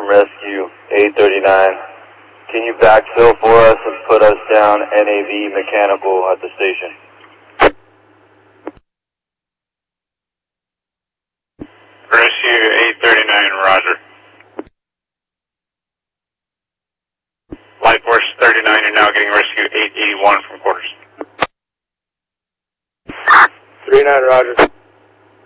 from Rescue 839. Can you backfill for us and put us down NAV mechanical at the station? Rescue 839, roger. Light Force 39, you're now getting Rescue 881 from quarters. 39, roger.